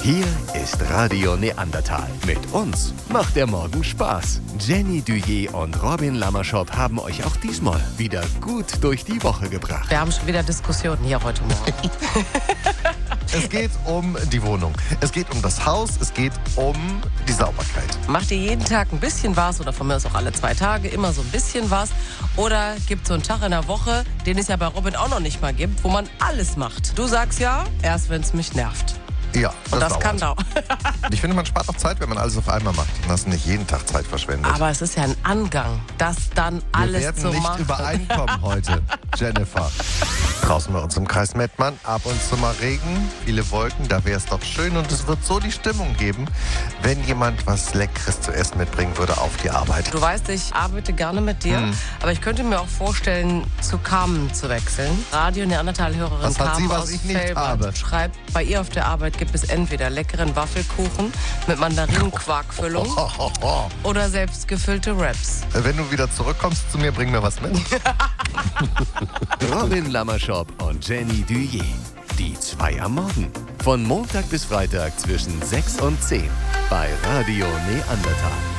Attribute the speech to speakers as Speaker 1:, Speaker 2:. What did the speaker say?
Speaker 1: Hier ist Radio Neandertal. Mit uns macht der Morgen Spaß. Jenny Duyé und Robin Lamerschop haben euch auch diesmal wieder gut durch die Woche gebracht.
Speaker 2: Wir haben schon wieder Diskussionen hier heute Morgen.
Speaker 3: Es geht um die Wohnung. Es geht um das Haus. Es geht um die Sauberkeit.
Speaker 2: Macht ihr jeden Tag ein bisschen was oder von mir aus auch alle 2 Tage immer so ein bisschen was? Oder gibt es so einen Tag in der Woche, den es ja bei Robin auch noch nicht mal gibt, wo man alles macht? Du sagst ja, erst wenn es mich nervt.
Speaker 3: Ja,
Speaker 2: Und das
Speaker 3: dauert.
Speaker 2: kann dauern.
Speaker 3: Ich finde, man spart auch Zeit, wenn man alles auf einmal macht. Man hast nicht jeden Tag Zeit verschwendet.
Speaker 2: Aber es ist ja ein Angang, das dann alles
Speaker 3: Wir
Speaker 2: zu
Speaker 3: werden nicht
Speaker 2: machen.
Speaker 3: übereinkommen heute, Jennifer. Draußen bei uns im Kreis Mettmann, ab und zu mal Regen, viele Wolken, da wäre es doch schön. Und es wird so die Stimmung geben, wenn jemand was Leckeres zu essen mitbringen würde auf die Arbeit.
Speaker 2: Du weißt, ich arbeite gerne mit dir, aber ich könnte mir auch vorstellen, zu Carmen zu wechseln. Radio Neandertal-Hörerin
Speaker 3: Was hat
Speaker 2: Carmen
Speaker 3: sie, was
Speaker 2: aus
Speaker 3: ich nicht
Speaker 2: Fellbad
Speaker 3: habe?
Speaker 2: schreibt, bei ihr auf der Arbeit gibt es entweder leckeren Waffelkuchen mit Mandarinenquarkfüllung oder selbstgefüllte Wraps.
Speaker 3: Wenn du wieder zurückkommst zu mir, bring mir was mit.
Speaker 1: Robin Lamerschop und Jenny Duyé. Die 2 am Morgen. Von Montag bis Freitag zwischen 6 und 10 bei Radio Neandertal.